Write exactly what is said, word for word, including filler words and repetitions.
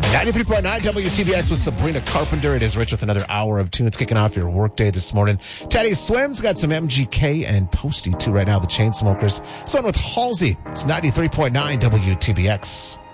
ninety-three point nine W T B X with Sabrina Carpenter. It is Rich with another hour of tunes kicking off your workday this morning. Teddy Swims got some M G K and Posty too right now, the Chainsmokers. This one with Halsey. It's ninety-three point nine W T B X.